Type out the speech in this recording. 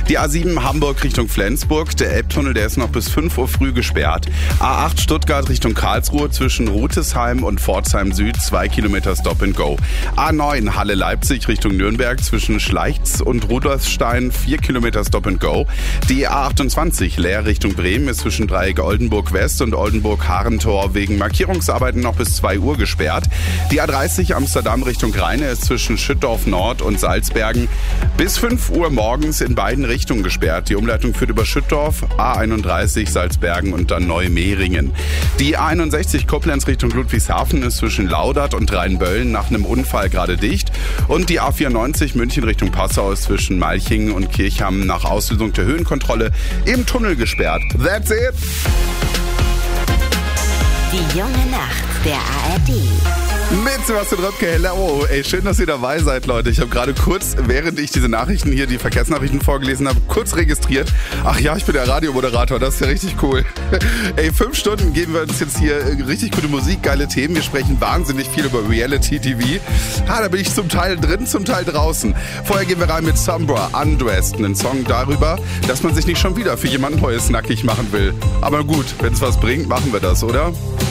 Die A7 Hamburg Richtung Flensburg, der Elbtunnel, der ist noch bis 5 Uhr früh gesperrt. A8 Stuttgart Richtung Karlsruhe zwischen Rutesheim und Pforzheim Süd 2 Kilometer Stop and Go. A9 Halle Leipzig Richtung Nürnberg zwischen Schleichz und Rudolfstein 4 Kilometer Stop and Go. Die A28 Leer Richtung Bremen ist zwischen Dreieck Oldenburg West und Oldenburg-Harentor wegen Markierungsarbeiten noch bis 2 Uhr gesperrt. Die A30 Amsterdam Richtung Rheine ist zwischen Schüttorf Nord und Salzbergen bis 5 Uhr morgens in beiden Richtungen gesperrt. Die Umleitung führt über Schüttorf, A31 Salzbergen und dann Neumehringen. Die A61 Koblenz Richtung Ludwigshafen ist zwischen Laudert und Rheinböllen nach einem Unfall gerade dicht. Und die A94 München Richtung Passau ist zwischen Malchingen und Kirchham nach Auslösung der Höhenkontrolle im Tunnel gesperrt. That's it! Die junge Nacht der ARD. Mit Sebastian Röpke, hello. Ey, schön, dass ihr dabei seid, Leute. Ich habe gerade kurz, während ich diese Nachrichten hier, die Verkehrsnachrichten vorgelesen habe, kurz registriert. Ach ja, ich bin der Radiomoderator, das ist ja richtig cool. Ey, 5 Stunden geben wir uns jetzt hier richtig gute Musik, geile Themen. Wir sprechen wahnsinnig viel über Reality-TV. Da bin ich zum Teil drin, zum Teil draußen. Vorher gehen wir rein mit Sombra, Undressed, einen Song darüber, dass man sich nicht schon wieder für jemand Neues nackig machen will. Aber gut, wenn es was bringt, machen wir das, oder?